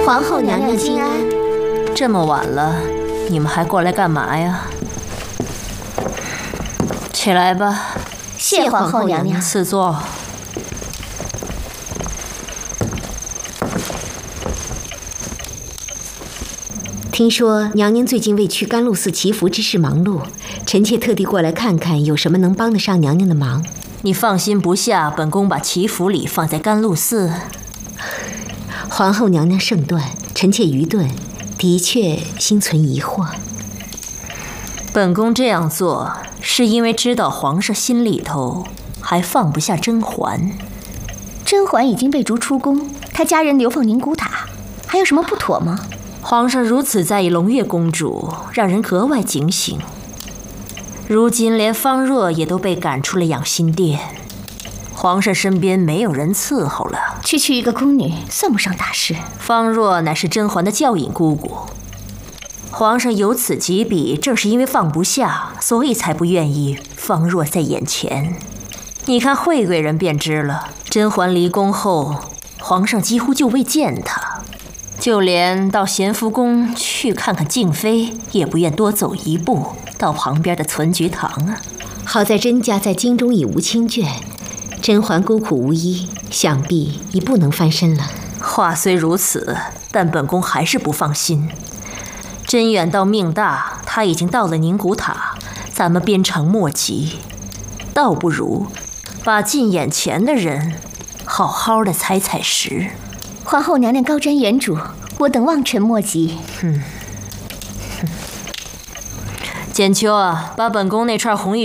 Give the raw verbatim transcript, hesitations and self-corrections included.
皇后娘娘金安。 这么晚了，你们还过来干嘛呀？起来吧。 谢皇后娘娘。 赐座。 听说娘娘最近为去甘露寺祈福之事忙碌，臣妾特地过来看看有什么能帮得上娘娘的忙。 你放心不下本宫把祈福礼放在甘露寺？ 皇后娘娘圣断，臣妾愚钝，的确心存疑惑。 本宫这样做是因为知道皇上心里头还放不下甄嬛。 甄嬛已经被逐出宫，她家人流放宁古塔，还有什么不妥吗？ 皇上如此在意胧月公主，让人格外警醒。如今连方若也都被赶出了养心殿，皇上身边没有人伺候了。 区区一个宫女，算不上大事。 方若乃是甄嬛的教引姑姑，皇上有此几笔，正是因为放不下，所以才不愿意方若在眼前。你看惠贵人便知了，甄嬛离宫后，皇上几乎就未见她。就连到咸福宫去看看静妃，也不愿多走一步到旁边的存菊堂啊。 好在甄家在京中已无亲眷，甄嬛孤苦无依，想必已不能翻身了。 话虽如此，但本宫还是不放心。甄远道命大，他已经到了宁古塔，咱们鞭长莫及，倒不如把近眼前的人好好的踩踩实。 皇后娘娘高瞻远瞩，我等望尘莫及。 嗯，简秋啊，把本宫那串红玉